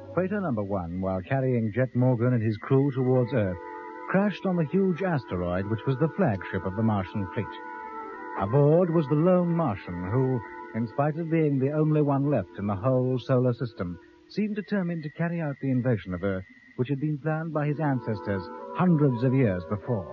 Freighter number 1, while carrying Jet Morgan and his crew towards Earth, crashed on the huge asteroid which was the flagship of the Martian fleet. Aboard was the lone Martian who, in spite of being the only one left in the whole solar system, seemed determined to carry out the invasion of Earth, which had been planned by his ancestors hundreds of years before.